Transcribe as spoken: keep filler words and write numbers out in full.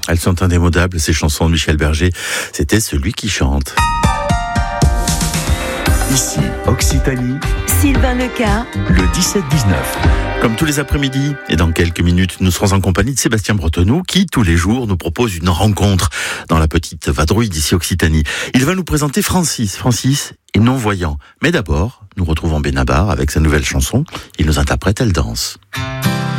Elles sont indémodables, ces chansons de Michel Berger. C'était Celui qui chante. Ici, Occitanie, Sylvain Leca, le dix-sept dix-neuf. Comme tous les après-midi, et dans quelques minutes, nous serons en compagnie de Sébastien Bretonneau, qui, tous les jours, nous propose une rencontre dans la petite vadrouille d'ici Occitanie. Il va nous présenter Francis. Francis est non-voyant. Mais d'abord, nous retrouvons Benabar avec sa nouvelle chanson. Il nous interprète Elle danse.